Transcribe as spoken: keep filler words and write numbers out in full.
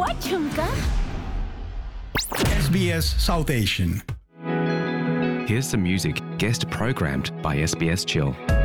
Watchum ka? S B S South Asian. Here's some music guest programmed by S B S Chill.